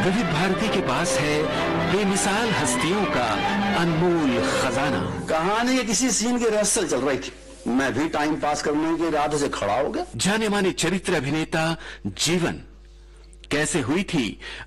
विविध भारती के पास है बेमिसाल हस्तियों का अनमोल खजाना। कहानी के किसी सीन की रिहर्सल चल रही थी, मैं भी टाइम पास करने के इरादे से खड़ा हो गया। जाने माने चरित्र अभिनेता जीवन कैसे हुई थी